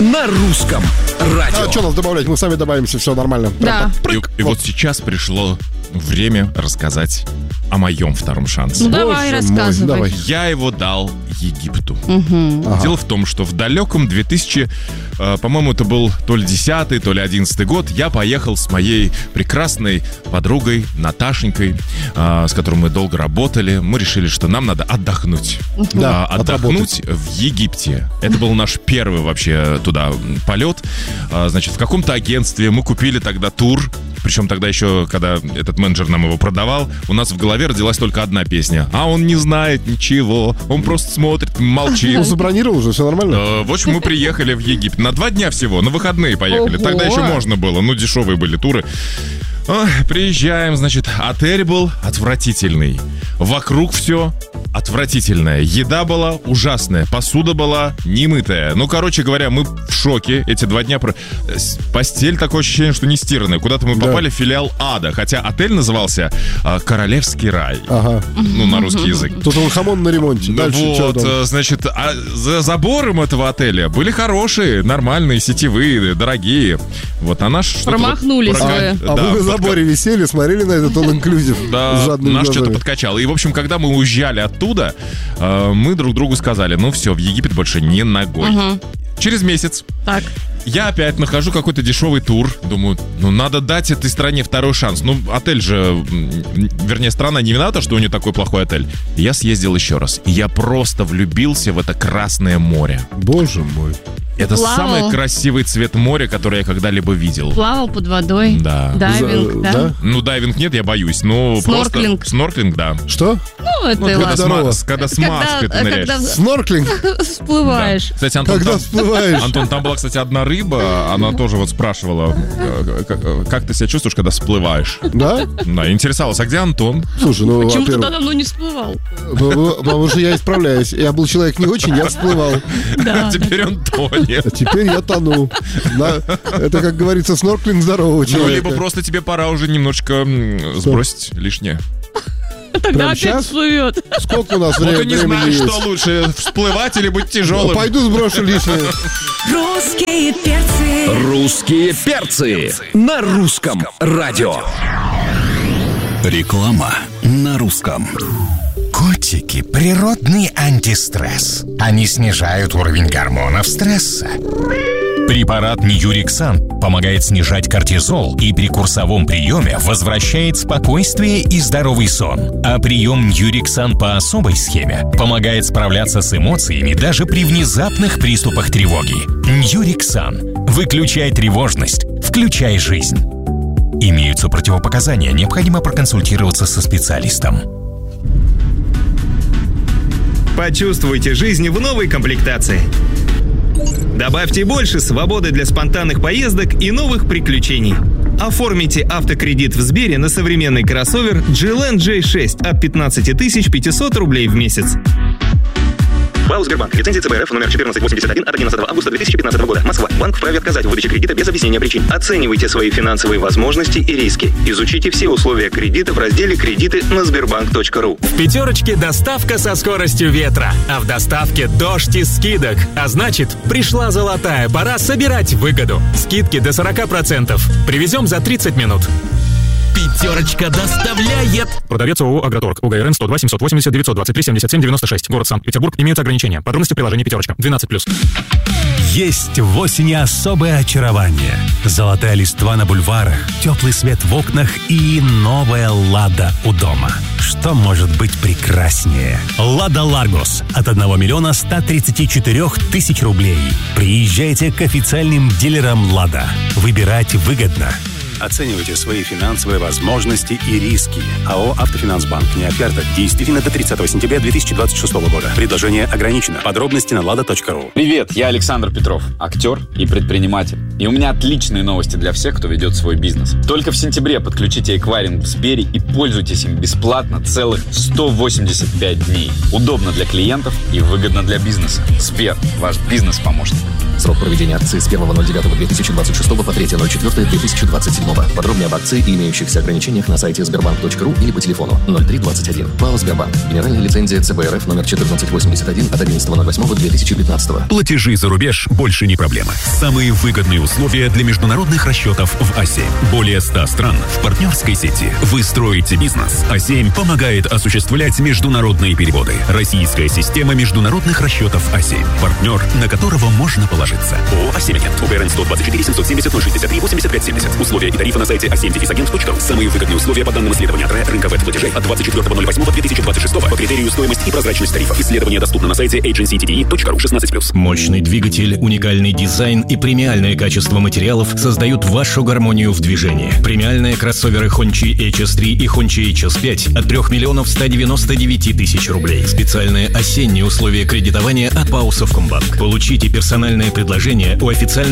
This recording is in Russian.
на русском радио. А что нас добавлять? Мы сами добавимся, все нормально. Да. И вот сейчас пришло время рассказать о моем втором шансе. Ну давай, рассказывай. Давай. Я его дал Египту. Дело в том, что в далеком 2000, по-моему, это был то ли 10-й, то ли 11-й год, я поехал с моей прекрасной подругой Наташенькой, с которой мы долго работали. Мы решили, что нам надо отдохнуть. Да, отдохнуть в Египте. Это был наш первый вообще туда полет. Значит, в каком-то агентстве мы купили тогда тур. Причем тогда еще, когда этот менеджер нам его продавал, у нас в голове родилась только одна песня. А он не знает ничего, он просто смотрит, молчит. Ну, забронировал уже, все нормально? В общем, мы приехали в Египет. На 2 дня всего, на выходные поехали. Ого. Тогда еще можно было, дешевые были туры. Приезжаем, значит, отель был отвратительный. Вокруг все отвратительное. Еда была ужасная, посуда была немытая. Короче говоря, мы в шоке эти 2 дня. Постель, такое ощущение, что не стиранная. Куда-то мы попали в филиал ада. Хотя отель назывался Королевский рай. Ага. На русский язык. Тут он хамон на ремонте. Дальше что там? Значит, за забором этого отеля были хорошие, нормальные, сетевые, дорогие. Вот, а наш что-то Промахнулись вы. А вы на заборе висели, смотрели на этот all-inclusive. Да, с жадными нас что-то глазами. подкачало. И, в общем, когда мы уезжали оттуда, мы друг другу сказали, все, в Египет больше не ногой. Через месяц Так. я опять нахожу какой-то дешевый тур. Думаю, надо дать этой стране второй шанс. Отель же, вернее, страна не виновата, что у нее такой плохой отель. И я съездил еще раз. И я просто влюбился в это Красное море. Боже мой. Это Плавал. самый красивый цвет моря, который я когда-либо видел. Плавал под водой. Да. Дайвинг, да? Дайвинг нет, я боюсь. Но Снорклинг. просто... Снорклинг, да. Что? Это Когда ладно. здорово. когда с маской ты ныряешь. Когда Снорклинг? всплываешь. Да. Кстати, Антон, Когда всплываешь? Антон, там была, кстати, одна рыба, она тоже спрашивала, как ты себя чувствуешь, когда всплываешь? Да? Да, интересовалась, а где Антон? Слушай, Почему туда во-первых, давно не всплывал? потому что я исправляюсь. Я был человек не очень, я всплывал. Да. А теперь он тонет. А теперь я тону. Это, как говорится, снорклинг здорового человека. Либо просто тебе пора уже немножечко сбросить лишнее. Тогда Прямо опять сейчас? всплывет. Сколько у нас Вот ты не времени знаешь, есть? что лучше, всплывать или быть тяжелым. Пойду сброшу лишнее. Русские перцы. Русские перцы на русском радио. Реклама на русском. Котики – природный антистресс. Они снижают уровень гормонов стресса. Препарат Ньюриксан помогает снижать кортизол и при курсовом приеме возвращает спокойствие и здоровый сон. А прием Ньюриксан по особой схеме помогает справляться с эмоциями даже при внезапных приступах тревоги. Ньюриксан. Выключай тревожность, включай жизнь. Имеются противопоказания, необходимо проконсультироваться со специалистом. Почувствуйте жизнь в новой комплектации. Добавьте больше свободы для спонтанных поездок и новых приключений. Оформите автокредит в Сбере на современный кроссовер GLN J6 от 15 500 рублей в месяц. ПАО «Сбербанк». Лицензия ЦБРФ номер 1481 от 11 августа 2015 года. Москва. Банк вправе отказать в выдаче кредита без объяснения причин. Оценивайте свои финансовые возможности и риски. Изучите все условия кредита в разделе «Кредиты» на sberbank.ru. В «Пятерочке» доставка со скоростью ветра, а в доставке дождь из скидок. А значит, пришла золотая пора собирать выгоду. Скидки до 40%. Привезем за 30 минут. «Пятерочка» доставляет. Продавец ООО «Агроторг». УГРН 102 780 923 77 96. Город Санкт-Петербург. Имеются ограничения. Подробности в приложении «Пятерочка». 12+. Есть в осени особое очарование. Золотая листва на бульварах, теплый свет в окнах и новая «Лада» у дома. Что может быть прекраснее? «Лада Ларгос» от 1 134 000 рублей. Приезжайте к официальным дилерам «Лада». Выбирать выгодно. Оценивайте свои финансовые возможности и риски. АО «Автофинансбанк». Не оферта. Действительно до 30 сентября 2026 года. Предложение ограничено. Подробности на lada.ru. Привет, я Александр Петров, актер и предприниматель. И у меня отличные новости для всех, кто ведет свой бизнес. Только в сентябре подключите эквайринг в Сбере и пользуйтесь им бесплатно целых 185 дней. Удобно для клиентов и выгодно для бизнеса. Сбер, ваш бизнес-помощник. Срок проведения акции с 1.09.2026 по 3.04.2027. Подробнее об акции и имеющихся ограничениях на сайте sberbank.ru или по телефону 0321. ПАО «Сбербанк». Генеральная лицензия ЦБ РФ номер 1481 от 11.08.2015. Платежи за рубеж больше не проблема. Самые выгодные условия для международных расчетов в А7. Более 100 стран в партнерской сети. Вы строите бизнес. А7 помогает осуществлять международные переводы. Российская система международных расчетов А7. Партнер, на которого можно положиться. ООО «А7 Агент». УГРН 124 770 063 85 70. Условия и тарифы на сайте a7-agent.ru. Самые выгодные условия по данным исследования АТР рынка веб-платежей от 24.08.2026 по критерию стоимость и прозрачность тарифов. Исследование доступно на сайте agencytde.ru 16+. Мощный двигатель, уникальный дизайн и премиальное качество материалов создают вашу гармонию в движении. Премиальные кроссоверы Hongqi HS3 и Hongqi HS5 от 3 199 000 рублей. Специальные осенние условия кредитования от ПАО «Совкомбанк». Получите персональное предложение у официального